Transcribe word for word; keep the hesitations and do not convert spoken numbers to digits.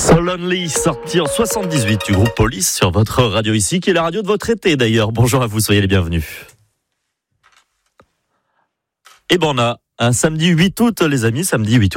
So Lonely, sorti en soixante-dix-huit du groupe Police sur votre radio ici, qui est la radio de votre été d'ailleurs. Bonjour à vous, soyez les bienvenus. Et ben on a un samedi huit août les amis, samedi huit août.